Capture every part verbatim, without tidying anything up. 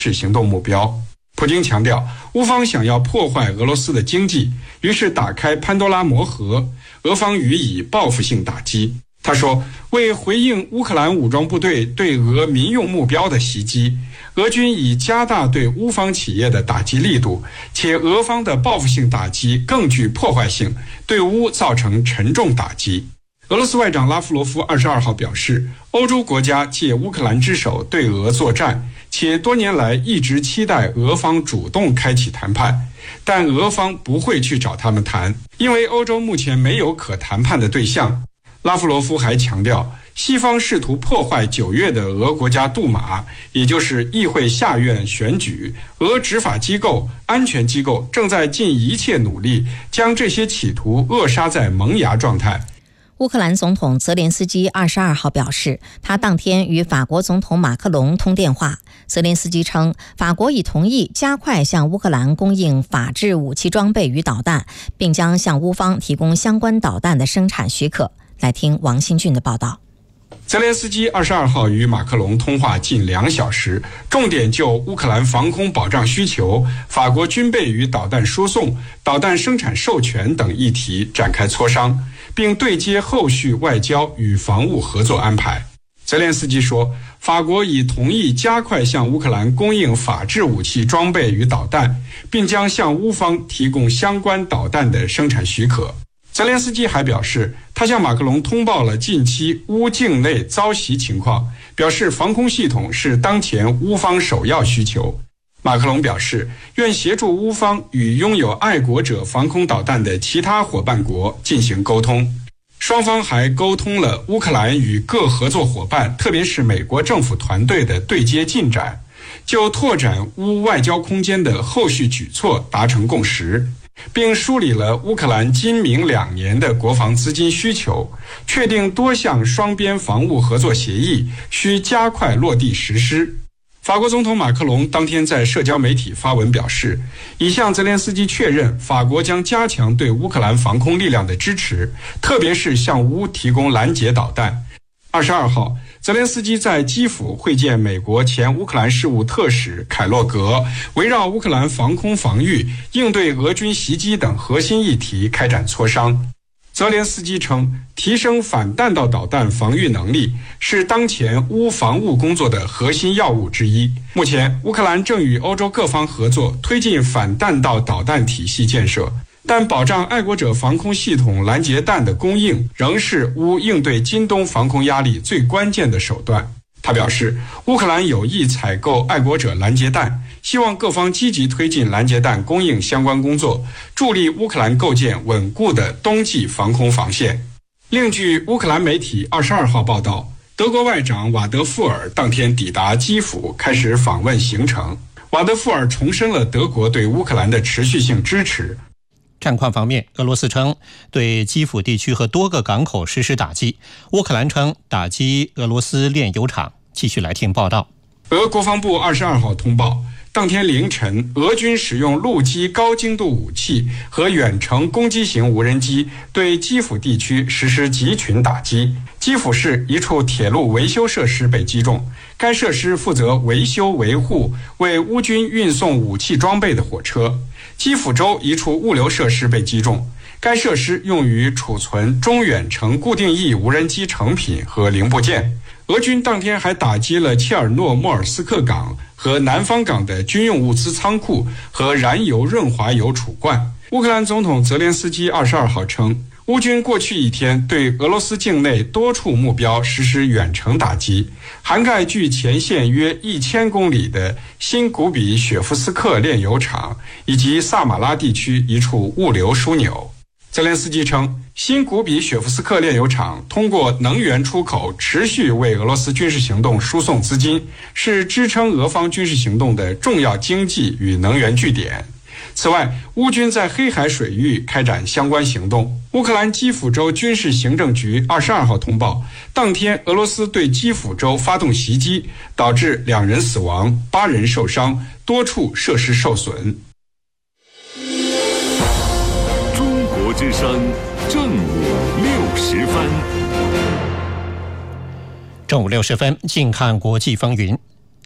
是行动目标。普京强调，乌方想要破坏俄罗斯的经济，于是打开潘多拉魔盒，俄方予以报复性打击。他说，为回应乌克兰武装部队对俄民用目标的袭击，俄军已加大对乌方企业的打击力度，且俄方的报复性打击更具破坏性，对乌造成沉重打击。俄罗斯外长拉夫罗夫二十二号表示，欧洲国家借乌克兰之手对俄作战，且多年来一直期待俄方主动开启谈判，但俄方不会去找他们谈，因为欧洲目前没有可谈判的对象。拉夫罗夫还强调，西方试图破坏九月的俄国家杜马，也就是议会下院选举，俄执法机构、安全机构正在尽一切努力将这些企图扼杀在萌芽状态。 乌克兰总统泽连斯基二十二号表示，他当天与法国总统马克龙通电话。泽连斯基称，法国已同意加快向乌克兰供应法制武器装备与导弹，并将向乌方提供相关导弹的生产许可。来听王新俊的报道。 泽连斯基二十二号与马克龙通话近两小时，重点就乌克兰防空保障需求、法国军备与导弹输送、导弹生产授权等议题展开磋商，并对接后续外交与防务合作安排。泽连斯基说，法国已同意加快向乌克兰供应法制武器装备与导弹，并将向乌方提供相关导弹的生产许可。泽连斯基还表示，他向马克龙通报了近期乌境内遭袭情况，表示防空系统是当前乌方首要需求。马克龙表示，愿协助乌方与拥有爱国者防空导弹的其他伙伴国进行沟通。双方还沟通了乌克兰与各合作伙伴，特别是美国政府团队的对接进展，就拓展乌外交空间的后续举措达成共识，并梳理了乌克兰今明两年的国防资金需求，确定多项双边防务合作协议需加快落地实施。法国总统马克龙当天在社交媒体发文表示，已向泽连斯基确认，法国将加强对乌克兰防空力量的支持，特别是向乌提供拦截导弹。二十二号，泽连斯基在基辅会见美国前乌克兰事务特使凯洛格，围绕乌克兰防空防御、应对俄军袭击等核心议题开展磋商。泽连斯基称，提升反弹道导弹防御能力是当前乌防务工作的核心要务之一。目前，乌克兰正与欧洲各方合作，推进反弹道导弹体系建设，但保障爱国者防空系统拦截弹的供应仍是乌应对今冬防空压力最关键的手段。他表示，乌克兰有意采购爱国者拦截弹，希望各方积极推进拦截弹供应相关工作，助力乌克兰构建稳固的冬季防空防线。另据乌克兰媒体二十二号报道，德国外长瓦德富尔当天抵达基辅，开始访问行程。瓦德富尔重申了德国对乌克兰的持续性支持。 战况方面，俄罗斯称对基辅地区和多个港口实施打击，乌克兰称打击俄罗斯炼油厂。继续来听报道。 俄国防部二十二号通报，当天凌晨，俄军使用陆基高精度武器和远程攻击型无人机对基辅地区实施集群打击。基辅市一处铁路维修设施被击中，该设施负责维修维护为乌军运送武器装备的火车。基辅州一处物流设施被击中，该设施用于储存中远程固定翼无人机成品和零部件。俄军当天还打击了切尔诺莫尔斯克港和南方港的军用物资仓库和燃油润滑油储罐。乌克兰总统泽连斯基二十二号称，乌军过去一天对俄罗斯境内多处目标实施远程打击，涵盖距前线约一千公里的新古比雪夫斯克炼油厂以及萨马拉地区一处物流枢纽。泽连斯基称，新古比雪夫斯克炼油厂通过能源出口持续为俄罗斯军事行动输送资金，是支撑俄方军事行动的重要经济与能源据点。此外，乌军在黑海水域开展相关行动。乌克兰基辅州军事行政局二十二号通报，当天俄罗斯对基辅州发动袭击，导致两人死亡，八人受伤，多处设施受损。 中国之声正午六时分。 正午六十分，近看国际风云。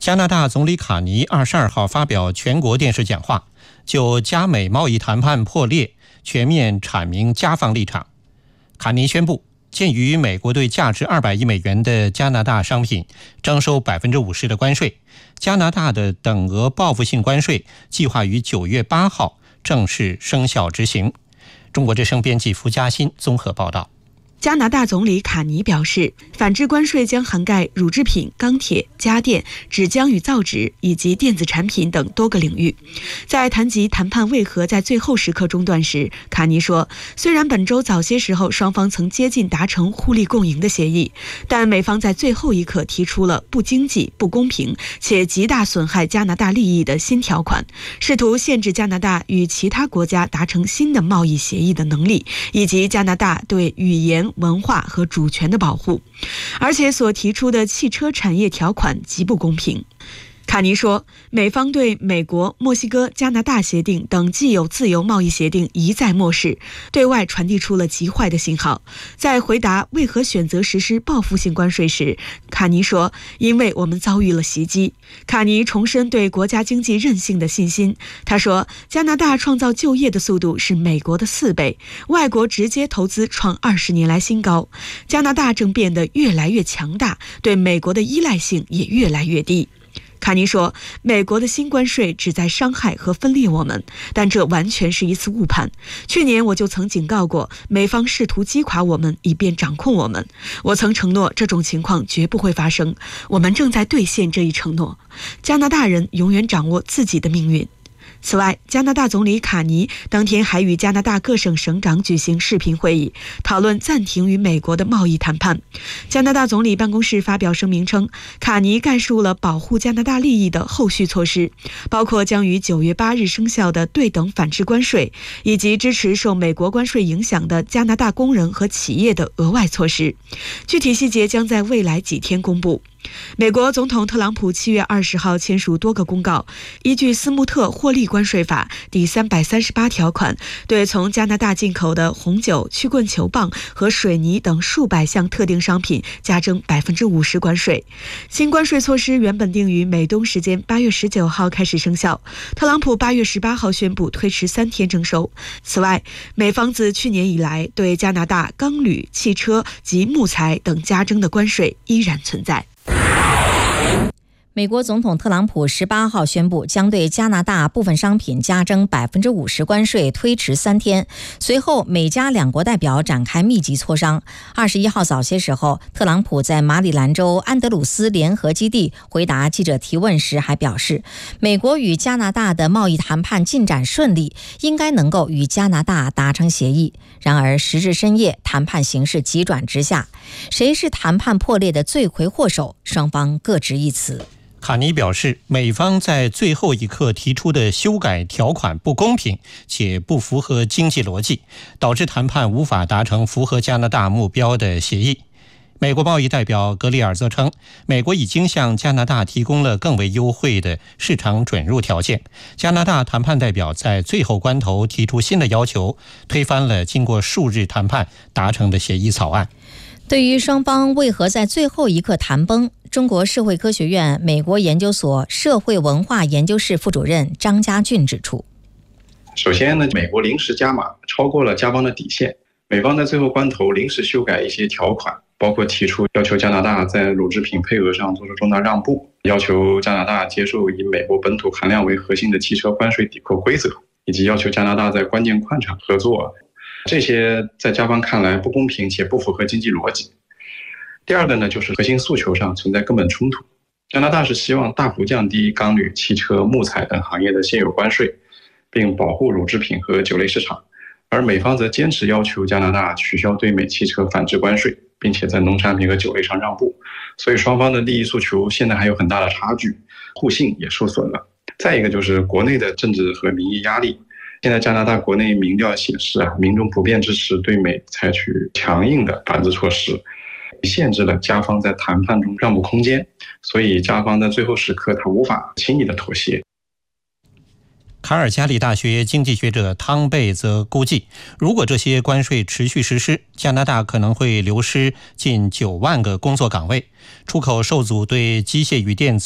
加拿大总理卡尼二十二号发表全国电视讲话，就加美贸易谈判破裂全面阐明加方立场。卡尼宣布，鉴于美国对价值二百亿美元的加拿大商品征收 百分之五十 的关税，加拿大的等额报复性关税计划于九月八号正式生效执行。中国之声编辑福嘉欣综合报道。 加拿大总理卡尼表示，反制关税将涵盖乳制品、钢铁、家电、纸浆与造纸以及电子产品等多个领域。在谈及谈判为何在最后时刻中断时，卡尼说，虽然本周早些时候双方曾接近达成互利共赢的协议，但美方在最后一刻提出了不经济、不公平且极大损害加拿大利益的新条款，试图限制加拿大与其他国家达成新的贸易协议的能力，以及加拿大对语言、文化和主权的保护，而且所提出的汽车产业条款极不公平。卡尼说，美方对美国、墨西哥、加拿大协定等既有自由贸易协定一再漠视，对外传递出了极坏的信号。在回答为何选择实施报复性关税时，卡尼说，因为我们遭遇了袭击。卡尼重申对国家经济韧性的信心。他说，加拿大创造就业的速度是美国的四倍，外国直接投资创二十年来新高。加拿大正变得越来越强大，对美国的依赖性也越来越低。卡尼说，美国的新关税旨在伤害和分裂我们，但这完全是一次误判。去年我就曾警告过，美方试图击垮我们，以便掌控我们。我曾承诺这种情况绝不会发生，我们正在兑现这一承诺。加拿大人永远掌握自己的命运。此外，加拿大总理卡尼当天还与加拿大各省省长举行视频会议，讨论暂停与美国的贸易谈判。加拿大总理办公室发表声明称，卡尼概述了保护加拿大利益的后续措施，包括将于九月八日生效的对等反制关税，以及支持受美国关税影响的加拿大工人和企业的额外措施。具体细节将在未来几天公布。美国总统特朗普七月二十号签署多个公告，依据斯穆特获利关税法第三百三十八条款，对从加拿大进口的红酒、曲棍球棒和水泥等数百项特定商品加征 百分之五十 关税。新关税措施原本定于美东时间八月十九号开始生效，特朗普八月十八号宣布推迟三天征收。此外，美方自去年以来对加拿大钢铝、汽车及木材等加征的关税依然存在。 美国总统特朗普十八号宣布将对加拿大部分商品加征 百分之五十 关税，推迟三天。随后，美加两国代表展开密集磋商。二十一号早些时候，特朗普在马里兰州安德鲁斯联合基地回答记者提问时还表示，美国与加拿大的贸易谈判进展顺利，应该能够与加拿大达成协议。然而，时至深夜，谈判形势急转直下，谁是谈判破裂的罪魁祸首？双方各执一词。 卡尼表示，美方在最后一刻提出的修改条款不公平且不符合经济逻辑，导致谈判无法达成符合加拿大目标的协议。美国贸易代表格里尔则称，美国已经向加拿大提供了更为优惠的市场准入条件。加拿大谈判代表在最后关头提出新的要求，推翻了经过数日谈判达成的协议草案。 对于双方为何在最后一刻谈崩，中国社会科学院美国研究所社会文化研究室副主任张家俊指出， 首先呢，美国临时加码超过了加方的底线，美方在最后关头临时修改一些条款，包括提出要求加拿大在乳制品配额上做出重大让步，要求加拿大接受以美国本土含量为核心的汽车关税抵扣规则，以及要求加拿大在关键矿产合作。这些在加方看来不公平且不符合经济逻辑。第二个呢，就是核心诉求上存在根本冲突。加拿大是希望大幅降低钢铝、汽车、木材等行业的现有关税，并保护乳制品和酒类市场，而美方则坚持要求加拿大取消对美汽车反制关税，并且在农产品和酒类上让步。所以双方的利益诉求现在还有很大的差距，互信也受损了。再一个就是国内的政治和民意压力。现在加拿大国内民调显示啊，民众普遍支持对美采取强硬的反制措施，限制了加方在谈判中让步空间，所以加方在最后时刻他无法轻易的妥协。 卡尔加里大学经济学者汤贝则估计，如果这些关税持续实施，加拿大可能会流失近九万个工作岗位，出口受阻对机械与电子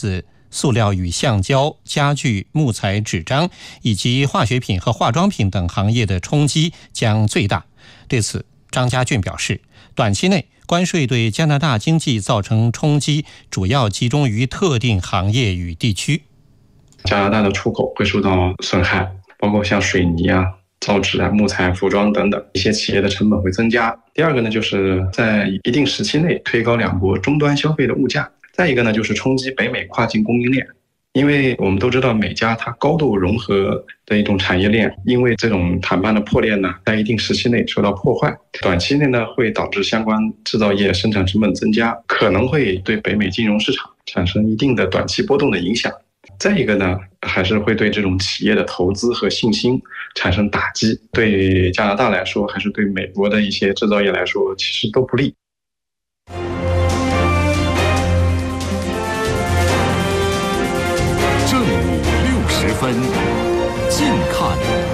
塑料与橡胶、家具、木材、纸张以及化学品和化妆品等行业的冲击将最大。对此，张家俊表示，短期内关税对加拿大经济造成冲击主要集中于特定行业与地区。 加拿大的出口会受到损害，包括像水泥啊、造纸啊、木材、服装等等一些企业的成本会增加。第二个呢，就是在一定时期内推高两国终端消费的物价。再一个呢，就是冲击北美跨境供应链。因为我们都知道美加它高度融合的一种产业链，因为这种谈判的破裂呢，在一定时期内受到破坏，短期内呢会导致相关制造业生产成本增加，可能会对北美金融市场产生一定的短期波动的影响。再一个呢，还是会对这种企业的投资和信心产生打击，对加拿大来说，还是对美国的一些制造业来说，其实都不利。 正午六十分，近看